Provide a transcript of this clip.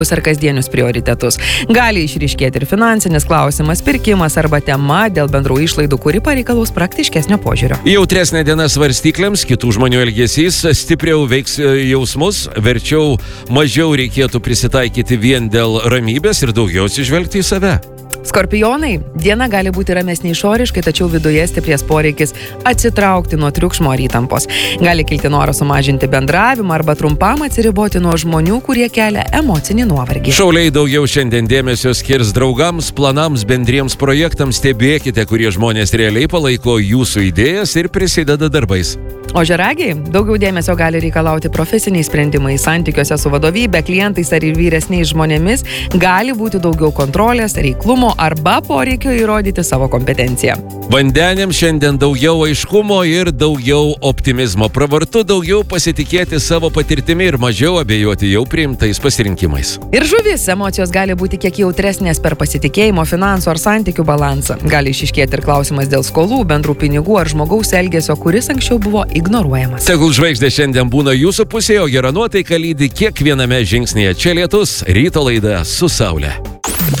ar kasdienius prioritetus. Gali išryškėti ir finansinis klausimas, pirkimas arba tema dėl bendrų išlaidų, kuri pareikalaus praktiškesnio požiūrio. Jautresnė diena svarstyklėms, kitų žmonių elgesys, stipriau veiks jausmus, verčiau mažiau reikėtų prisitaikyti vien dėl ramybės ir daugiau atsižvelgti į save. Skorpionai, diena gali būti ramesnė išoriškai, tačiau viduje stiprės poreikis atsitraukti nuo triukšmo ar įtampos. Gali kilti noras sumažinti bendravimą arba trumpam atsiriboti nuo žmonių, kurie kelia emocinį nuovargį. Šauliai daugiau šiandien dėmesio skirs draugams, planams, bendriems projektams, stebėkite, kurie žmonės realiai palaiko jūsų idėjas ir prisideda darbais. Ožiaragiai, daugiau dėmesio gali reikalauti profesiniai sprendimai, santykiuose su vadovybė, klientais ar vyresniais žmonėmis, gali būti daugiau kontrolės, reiklumo arba poreikio įrodyti savo kompetenciją. Vandeniam šiandien daugiau aiškumo ir daugiau optimizmo. Pravartu daugiau pasitikėti savo patirtimi ir mažiau abejoti jau priimtais pasirinkimais. Ir žuvis, emocijos gali būti kiek jautresnės per pasitikėjimo, finansų ar santykių balansą. Gali išiškėti ir klausimas dėl skolų, bendrų pinigų ar žmogaus elgesio, kuris anksčiau buvo ignoruojamas. Tegul žvaigždė šiandien būna jūsų pusėje, o gera nuotaika lydi kiekviename žingsnyje. Čia Lietus, ryto laida su Saule.